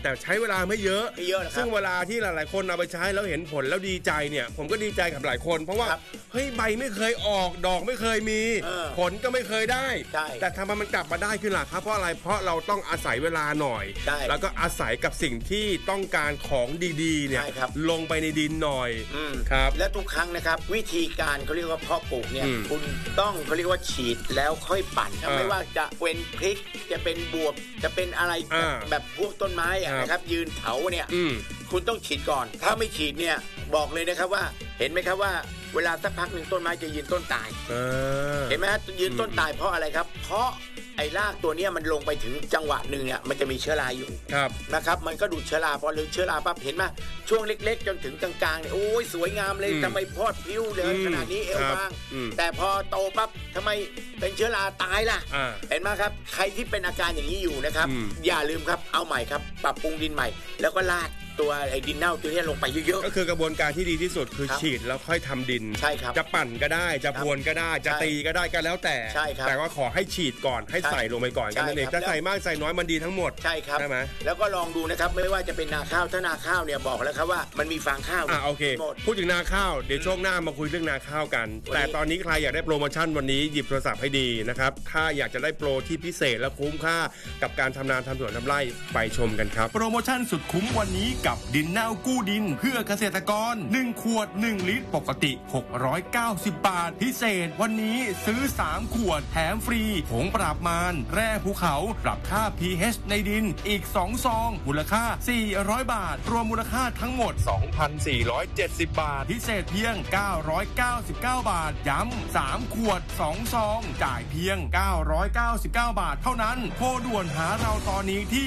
แต่ใช้เวลาไม่เยอะซึ่งเวลาที่หลายๆคนเอาไปใช้แล้วเห็นผลแล้วดีใจเนี่ยผมก็ดีใจกับหลายคนเพราะว่าเฮ้ยใบไม่เคยออกดอกไม่เคยมีผลก็ไม่เคยได้แต่ทำไมมันกลับมาได้ขึ้นล่ะครับเพราะอะไรเพราะเราต้องอาศัยเวลาหน่อยแล้วก็อาศัยกับสิ่งที่ต้องการของดีๆเนี่ยลงไปในดินหน่อยครับและทุกครั้งนะครับวิธีการเขาเรียกว่าเพาะปลูกเนี่ยคุณต้องเขาเรียกว่าฉีดแล้วค่อยปั่นไม่ว่าจะเป็นพริกจะเป็นบวบจะเป็นอะไรแบบพวกต้นไม้นะครับยืนเถาเนี่ยคุณต้องฉีดก่อนถ้าไม่ฉีดเนี่ยบอกเลยนะครับว่าเห็นไหมครับว่าเวลาสักพักหนึ่งต้นไม้จะยืนต้นตายเห็นไหมฮะยืนต้นตายเพราะอะไรครับเพราะไอ้รากตัวนี้มันลงไปถึงจังหวะหนึ่งเนี่ยมันจะมีเชื้อราอยู่นะครับมันก็ดูดเชื้อราพอเชื้อราปั๊บเห็นไหมช่วงเล็กๆจนถึงกลางๆเนี่ยโอ้ยสวยงามเลยทำไมพอดพิ้วเลยขนาดนี้เอวบางแต่พอโตปั๊บทำไมเป็นเชื้อราตายล่ะเห็นไหมครับใครที่เป็นอาการอย่างนี้อยู่นะครับอย่าลืมครับเอาใหม่ครับปรับปรุงดินใหม่แล้วก็ลาดตัวไอ้ดินเน่าตัวนี้ลงไปเยอะๆก็คือกระบวนการที่ดีที่สุดคือฉีดแล้วค่อยทำดินใช่ครับจะปั่นก็ได้จะพรวนก็ได้จะตีก็ได้ก็แล้วแต่แต่ว่าขอให้ฉีดก่อนให้ใส่ลงไปก่อนกันนั่นเองถ้าใส่มากใส่น้อยมันดีทั้งหมดใช่ครับใช่ไหมแล้วก็ลองดูนะครับไม่ว่าจะเป็นนาข้าวถ้านาข้าวเนี่ยบอกแล้วครับว่ามันมีฟางข้าวโอเคพูดถึงนาข้าวเดี๋ยวช่วงหน้ามาคุยเรื่องนาข้าวกันแต่ตอนนี้ใครอยากได้โปรโมชั่นวันนี้หยิบโทรศัพท์ให้ดีนะครับถ้าอยากจะได้โปรที่พิเศษและคุ้มค่ากับการทำนาทำสวนทำไร่ไปชมกันครับโปรโมชั่นสุดคุ้มวันนี้กับดินเน่ากู้ดินเพื่อเกษตรกร1ขวด1ลิตรปกติ690 บาทพิเศษวันนี้ซื้อ3ขวดแถมฟรีผงปราบมารแร่ภูเขาปรับค่า pH ในดินอีก2ซองมูลค่า400บาทรวมมูลค่าทั้งหมด 2,470 บาทพิเศษเพียง999 บาทย้ำ3ขวด2ซองจ่ายเพียง999 บาทเท่านั้นโทรด่วนหาเราตอนนี้ที่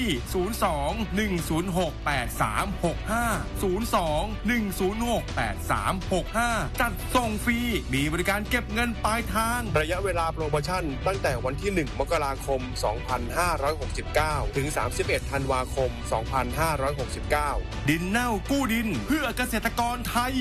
02-106-8365 02-106-8365 จัดส่งฟรีมีบริการเก็บเงินปลายทางระยะเวลาโปรโมชั่นตั้งแต่วันที่1มกราคม2569ถึง31ธันวาคม2569 ดินเน่ากู้ดินเพื่อเกษตรกรไทย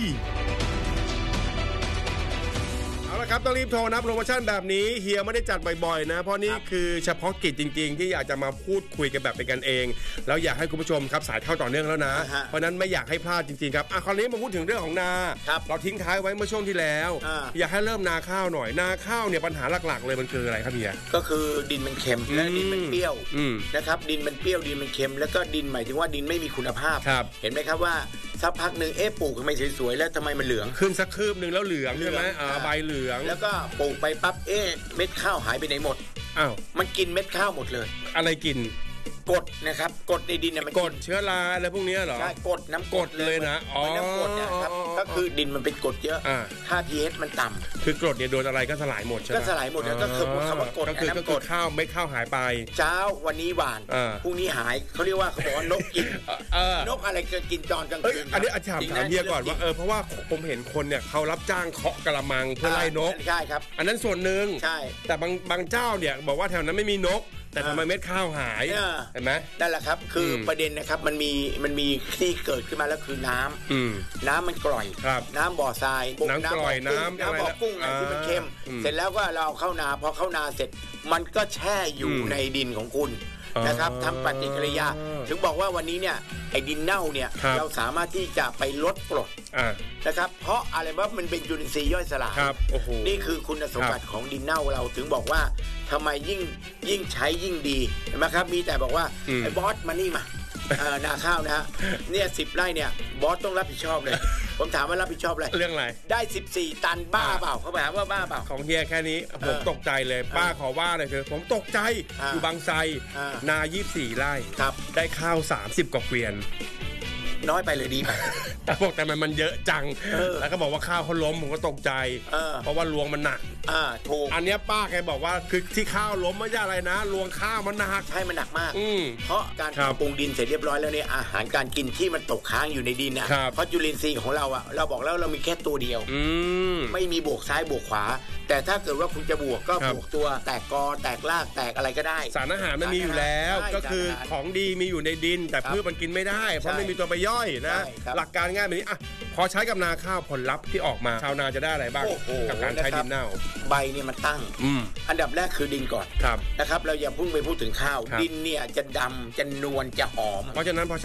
เอาละครับต้องรีบโทรนะโปรโมชั่นแบบนี้เฮียไม่ได้จัดบ่อยๆนะเพราะนี่คือเฉพาะกิจจริงๆที่อยากจะมาพูดคุยกันแบบเป็นกันเองแล้วอยากให้คุณผู้ชมครับสายเข้าต่อเนื่องแล้วนะเพราะนั้นไม่อยากให้พลาดจริงๆครับคราวนี้มาพูดถึงเรื่องของนาเราทิ้งท้ายไว้เมื่อช่วงที่แล้วอยากให้เริ่มนาข้าวหน่อยนาข้าวเนี่ยปัญหาหลักๆเลยมันคืออะไรครับเฮียก็คือดินมันเค็มและดินมันเปรี้ยวนะครับดินมันเปรี้ยวดินมันเค็มแล้วก็ดินหมายถึงว่าดินไม่มีคุณภาพเห็นไหมครับว่าสักพักหนึ่งปลูกทำไมสวยๆแล้วทำไมมันเหลืองขึ้นสักคืบหนึ่งแล้วเหลืองใช่ไหมใบเหลืองแล้วก็ปลูกไปปั๊บเม็ดข้าวหายไปไหนหมดมันกินเม็ดข้าวหมดเลยอะไรกินกรดนะครับกรดในดินเนี่ยมันกรดเชื้อราอะไรพวกนี้เหรอใช่กรดน้ำกรดเลยนะน้ำกรดนะครับก็คือดินมันเป็นกรดเยอะถ้า pH มันต่ำคือกรดเนี่ยโดนอะไรก็สลายหมดใช่ไหมก็สลายหมดแล้วก็คือคำว่ากรดน้ำกรดข้าวไม่ข้าวหายไปเช้าวันนี้หวานพรุ่งนี้หายเขาเรียกว่าเขาบอกว่านกกินนกอะไรจะกินตอนกลางคืนอันนี้อาจารย์ถามเฮียก่อนว่าเพราะว่าผมเห็นคนเนี่ยเขารับจ้างเคาะกระมังเพื่อไล่นกใช่ครับอันนั้นส่วนหนึ่งใช่แต่บางเจ้าเนี่ยบอกว่าแถวนั้นไม่มีนกแต่ทำไมเม็ดข้าวหายเห็นไหมนั่นแหละครับคือประเด็นนะครับมันมีที่เกิดขึ้นมาแล้วคือน้ำมันกร่อยน้ำบ่อทรายน้ำกร่อยน้ำบ่อกุ้งอะไรที่มันเค็มเสร็จแล้วก็เราเข้านาพอเข้านาเสร็จมันก็แช่อยู่ในดินของคุณนะครับทำปฏิกิริยาถึงบอกว่าวันนี้เนี่ยไอ้ดินเน่าเนี่ยเราสามารถที่จะไปลดกรดนะครับเพราะอะไรว่ามันเป็นจุลินทรีย์ย่อยสลายนี่คือคุณสมบัติของดินเน่าเราถึงบอกว่าทำไมยิ่งใช้ยิ่งดีเห็นไหมครับมีแต่บอกว่าไอ้บอสมานี่มานาข้าวนะฮะเนี่ย10 ไร่เนี่ยบอสต้องรับผิดชอบเลยผมถามว่ารับผิดชอบอะไรเรื่องอะไรได้14 ตันบ้าเปล่าเขาถามว่าบ้าเปล่าของเฮียแค่นี้ผมตกใจเลยป้าขอว่าเลยคือผมตกใจอยู่บางไทรนา24 ไร่ได้ข้าว30 กว่าเกวียนน้อยไปเลยดีไปแต่บอกแต่มันเยอะจังแล้วก็บอกว่าข้าวเขาล้มผมก็ตกใจเพราะว่ารวงมันหนักถูกอันนี้ป้าแกบอกว่าคือที่ข้าวล้มไม่ใช่อะไรนะรวงข้าวมันหนักใช่มันหนักมากเพราะการปรุงดินเสร็จเรียบร้อยแล้วเนี่ยอาหารการกินที่มันตกค้างอยู่ในดินนะเพราะจุลินทรีย์ของเราเราบอกแล้วเรามีแค่ตัวเดียวไม่มีบวกซ้ายบวกขวาแต่ถ้าเกิดว่าคุณจะบวกก็บวกตัวแตกกอแตกรากแตกอะไรก็ได้สารอาหารมันมีอยู่แล้วก็คือของดีมีอยู่ในดินแต่พืชมันกินไม่ได้เพราะไม่มีตัวไปย่อยนะหลักการง่ายแบบนี้พอใช้กับนาข้าวผลลัพธ์ที่ออกมาชาวนาจะได้อะไรบ้างกับการใช้ดินเน่าใบเนี่ยมันตั้งอันดับแรกคือดินก่อนนะครับเราอย่าพุ่งไปพูดถึงข้าวดินเนี่ยจะดำจะนวลจะหอมเพราะฉะนั้นพอ